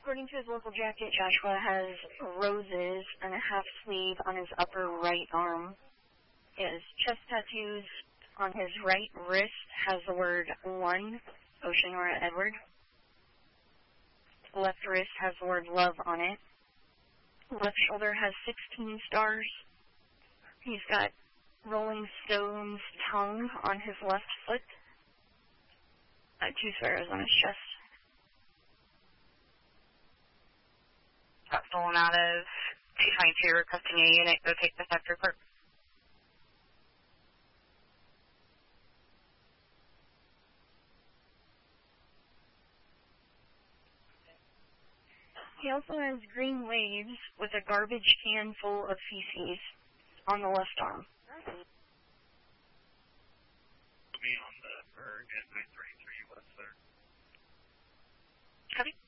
According to his local jacket, Joshua has roses and a half sleeve on his upper right arm. His chest tattoos on his right wrist has the word 1, Oceanora Edward. Left wrist has the word love on it. Left shoulder has 16 stars. He's got Rolling Stone's tongue on his left foot. 2 sparrows on his chest. Got stolen out of 222, requesting a unit, go take the sector report. He also has green waves with a garbage can full of feces on the left arm. Be on the Berg at 933 West 3rd. Copy.